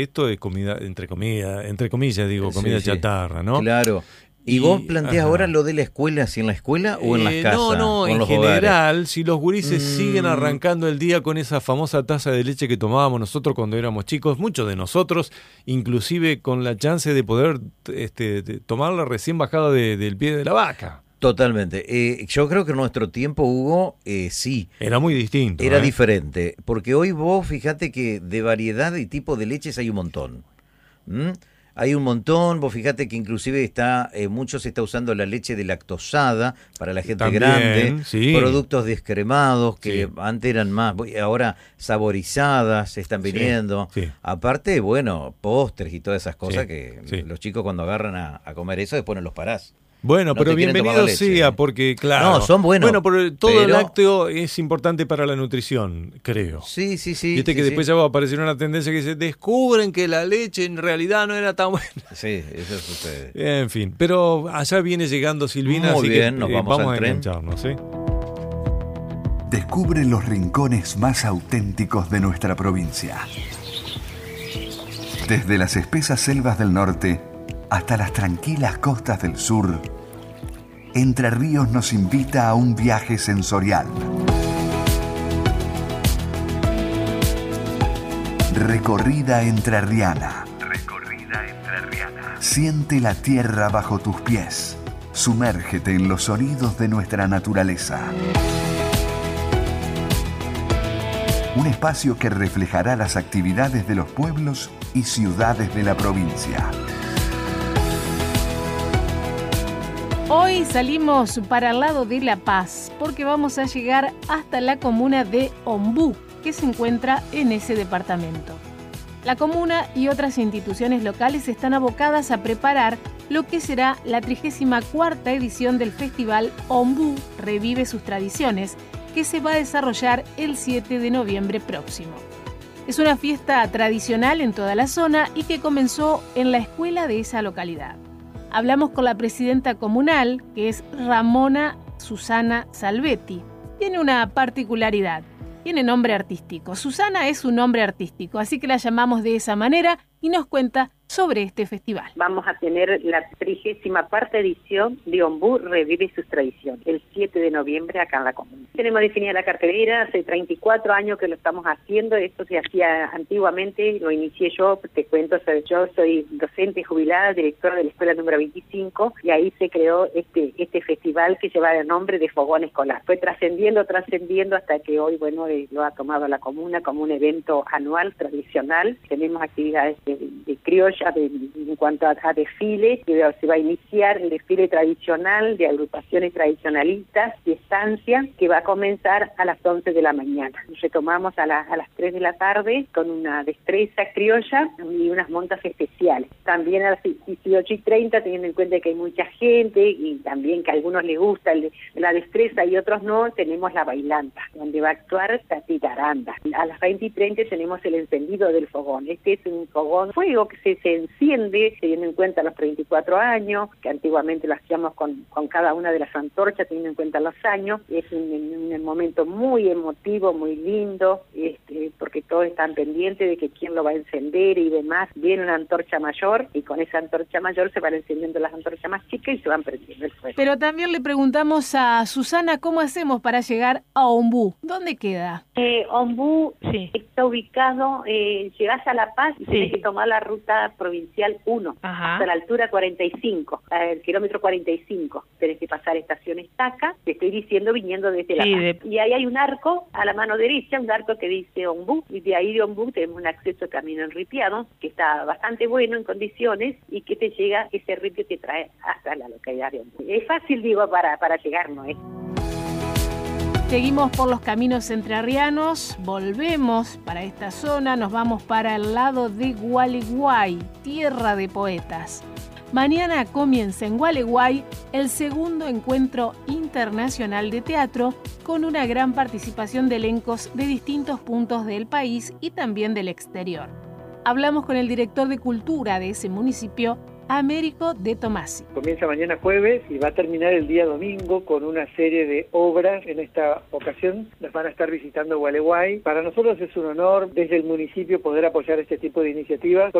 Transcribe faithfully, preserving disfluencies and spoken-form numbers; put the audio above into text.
esto es comida, entre comida, entre comillas digo, comida sí, chatarra, sí. ¿no? Claro. ¿Y, y vos planteás ajá. ahora lo de la escuela, si en la escuela o en las eh, casas? No, no, en general, hogares? Si los gurises mm. siguen arrancando el día con esa famosa taza de leche que tomábamos nosotros cuando éramos chicos, muchos de nosotros, inclusive con la chance de poder este, de tomarla recién bajada de, del pie de la vaca. Totalmente. Eh, yo creo que en nuestro tiempo, Hugo, eh, sí. Era muy distinto. Era ¿eh? diferente, porque hoy vos fíjate que de variedad y tipo de leches hay un montón. ¿Mm? Hay un montón, vos fíjate que inclusive está, eh, mucho se está usando la leche de lactosada para la gente También, grande, sí. productos descremados que sí. antes eran más, ahora saborizadas se están viniendo. Sí, sí. Aparte, bueno, postres y todas esas cosas sí, que sí. los chicos cuando agarran a, a comer eso después no los parás. Bueno, no pero bienvenido sea, porque claro. No, son buenos. Bueno, pero todo pero... el lácteo es importante para la nutrición, creo. Sí, sí, sí. Viste sí, que sí. después ya va a aparecer una tendencia que dice, descubren que la leche en realidad no era tan buena. Sí, eso sucede. En fin, pero allá viene llegando Silvina, Muy así bien, que nos eh, vamos, vamos al a tren. engancharnos, ¿sí? Descubre los rincones más auténticos de nuestra provincia. Desde las espesas selvas del norte hasta las tranquilas costas del sur, Entre Ríos nos invita a un viaje sensorial. Recorrida entrerriana. Recorrida entrerriana. Siente la tierra bajo tus pies. Sumérgete en los sonidos de nuestra naturaleza. Un espacio que reflejará las actividades de los pueblos y ciudades de la provincia. Hoy salimos para el lado de La Paz porque vamos a llegar hasta la comuna de Ombú, que se encuentra en ese departamento. La comuna y otras instituciones locales están abocadas a preparar lo que será la trigésima cuarta edición del festival Ombú Revive sus Tradiciones, que se va a desarrollar el siete de noviembre próximo. Es una fiesta tradicional en toda la zona y que comenzó en la escuela de esa localidad. Hablamos con la presidenta comunal, que es Ramona Susana Salvetti. Tiene una particularidad, tiene nombre artístico. Susana es un nombre artístico, así que la llamamos de esa manera y nos cuenta sobre este festival. Vamos a tener la trigésima cuarta edición de Ombú Revive sus Tradiciones, el siete de noviembre acá en la comuna. Tenemos definida la cartelera, hace treinta y cuatro años que lo estamos haciendo, esto se hacía antiguamente, lo inicié yo, te cuento, yo soy docente jubilada, directora de la escuela número veinticinco, y ahí se creó este este festival que lleva el nombre de Fogón Escolar. Fue trascendiendo, trascendiendo hasta que hoy, bueno, eh, lo ha tomado la comuna como un evento anual, tradicional. Tenemos actividades de, de criolla, De, en cuanto a, a desfile, que se va a iniciar el desfile tradicional de agrupaciones tradicionalistas de estancia, que va a comenzar a las once de la mañana. Retomamos a, la, a las tres de la tarde con una destreza criolla y unas montas especiales. También a las dieciocho y treinta, teniendo en cuenta que hay mucha gente y también que a algunos les gusta el, la destreza y otros no, tenemos la bailanta, donde va a actuar Tati Taranda. A las veinte y treinta tenemos el encendido del fogón. Este es un fogón fuego que se, se enciende teniendo en cuenta los treinta y cuatro años, que antiguamente lo hacíamos con, con cada una de las antorchas teniendo en cuenta los años. Es un, un momento muy emotivo, muy lindo, este, porque todos están pendientes de que quién lo va a encender y demás. Viene una antorcha mayor y con esa antorcha mayor se van encendiendo las antorchas más chicas y se van prendiendo el fuego. Pero también le preguntamos a Susana cómo hacemos para llegar a Ombú. ¿Dónde queda? Eh, Ombú sí. está ubicado, eh, llegás a La Paz y sí. tienes que tomar la ruta provincial uno, Ajá. hasta la altura cuarenta y cinco, el kilómetro cuarenta y cinco. Tenés que pasar estación Estaca, te estoy diciendo viniendo desde La sí, Paz. De... Y ahí hay un arco a la mano derecha, un arco que dice Ombú, y de ahí de Ombú tenemos un acceso a camino enripiado, que está bastante bueno en condiciones, y que te llega, ese ripio te trae hasta la localidad de Ombú. Es fácil, digo, para, para llegar, ¿no es? Seguimos por los caminos entrerrianos, volvemos para esta zona, nos vamos para el lado de Gualeguay, tierra de poetas. Mañana comienza en Gualeguay el segundo encuentro internacional de teatro con una gran participación de elencos de distintos puntos del país y también del exterior. Hablamos con el director de cultura de ese municipio, Américo de Tomasi. Comienza mañana jueves y va a terminar el día domingo con una serie de obras. En esta ocasión las van a estar visitando Gualeguay. Para nosotros es un honor desde el municipio poder apoyar este tipo de iniciativas.